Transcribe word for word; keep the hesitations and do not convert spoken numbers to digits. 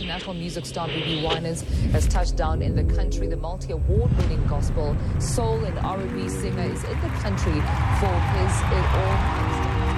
international music star B B Winans has touched down in the country. The multi-award-winning gospel, soul and R and B singer is in the country for his It All